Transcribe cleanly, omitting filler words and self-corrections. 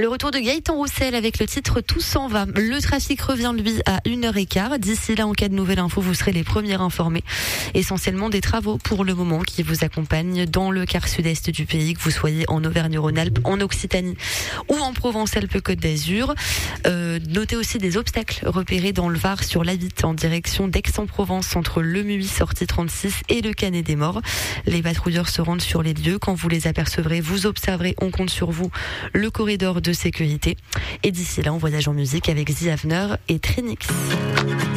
Le retour de Gaëtan Roussel avec le titre Tout s'en va. Le trafic revient lui à 1h15. D'ici là, en cas de nouvelle info, vous serez les premiers informés. Essentiellement des travaux pour le moment qui vous accompagnent dans le quart sud-est du pays, que vous soyez en Auvergne-Rhône-Alpes, en Occitanie ou en Provence-Alpes-Côte d'Azur. Notez aussi des obstacles repérés dans le Var sur l'A8 en direction d'Aix-en-Provence entre le Muy, sortie 36 et le Canet des Morts. Les patrouilleurs se rendent sur les lieux. Quand vous les apercevrez, vous observerez, on compte sur vous, le corridor de sécurité. Et d'ici là, on voyage en musique avec The Avener et Trinix.